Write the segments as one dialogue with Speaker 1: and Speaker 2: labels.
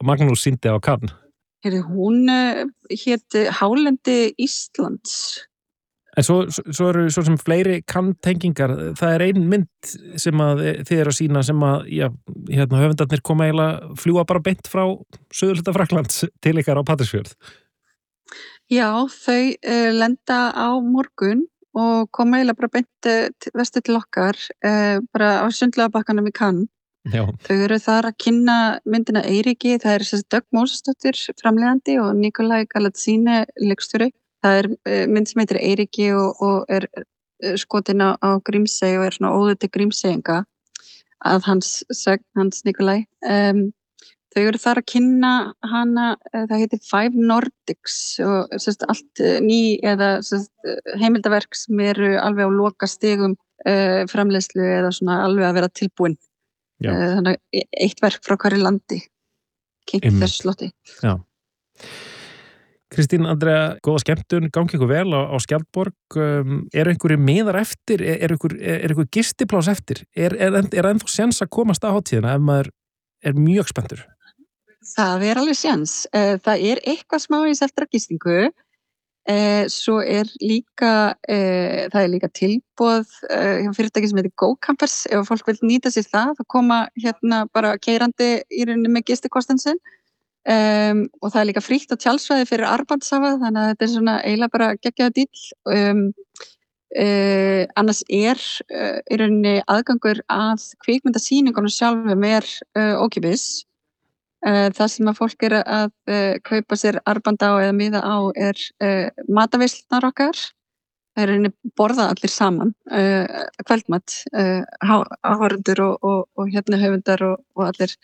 Speaker 1: Magnús sýndi á Cannes?
Speaker 2: Hún hét Hálendi Íslands.
Speaker 1: En svo eru svo sem fleiri Cannes-tengingar. Það ein mynd sem að þið eru að sýna sem að höfundarnir koma eiginlega fljúga bara beint frá suðurhluta Frakklands til ykkar á Patreksfjörð.
Speaker 2: Já, þau lenda á morgun og koma eiginlega bara beint vestur til okkar, bara á Sundlaugarbakkanum í Cannes.
Speaker 1: Já.
Speaker 2: Þau eru þar að kynna myndina Eiríki, það er Dögg Mósesdóttir framleiðandi og Nikolai Galazzini leikstjóri. Það mynd sem heitir Eiríki og er skotin á Grímsey og er svona óður til Grímseyinga að hans Nikolai. Þau eru þar að kynna hana, það heitir Five Nordics og allt ný eða heimildaverk sem eru alveg á loka stigum framleiðslu eða svona alveg að vera tilbúin. Þannig eitt verk frá hverju landi kynnt þessu slotti.
Speaker 1: Já. Kristín Andrea, góða skemmtun, gangi ykkur vel á Skjaldborg. Einhverjir miðar eftir? Einhver gistiplás eftir? Ennþá séns að komast á hátíðina ef maður mjög spenntur?
Speaker 2: Það alveg séns. Það eitthvað smá eftir að gistingu. Svo líka, það líka tilboð hjá fyrirtæki sem heitir GoCampers. Ef fólk vil nýta sér það koma bara keyrandi í rauninni með gistikostin sinn. Og það líka frítt á tjálsvæði fyrir armbandshafa, þannig að þetta svona eiginlega bara geggjaður díll. Annars í rauninni aðgangur að kvikmyndasýningunum sjálfum ókeypis. Það sem að fólk að kaupa sér armbanda á eða miða á mataveislunar okkar. Það í rauninni borða allir saman, kvöldmat, áhorfendur og höfundar og allir.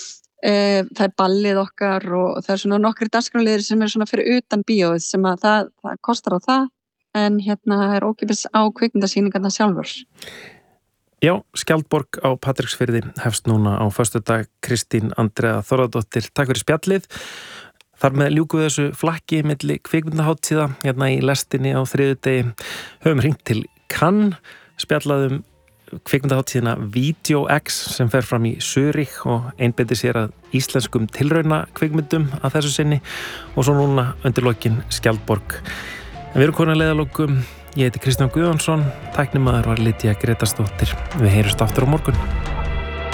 Speaker 2: Það ballið okkar og það svona nokkrir dagskrárliðir sem svona fyrir utan bíóið sem að það kostar á það en það ókeypis á kvikmyndasýningarnar sjálfur.
Speaker 1: Já, Skjaldborg á Patreksfirði hefst núna á föstudag. Kristín Andrea Þórðardóttir, takk fyrir spjallið. Þar með ljúkum við þessu flakki milli kvikmyndaháttíða í lestinni á þriðjudegi. Höfum hringt til Cannes, spjallaðum kvikmyndaháttíðina Video X sem fer fram í Zürich og einbeitir sér að íslenskum tilrauna kvikmyndum að þessu sinni og svo núna undir lokin Skjaldborg. En við erum komin að leiðarlokum. Ég heiti Kristján Guðjónsson, tæknimaður var Lydia Gretarsdóttir. Við heyrumst aftur á morgun.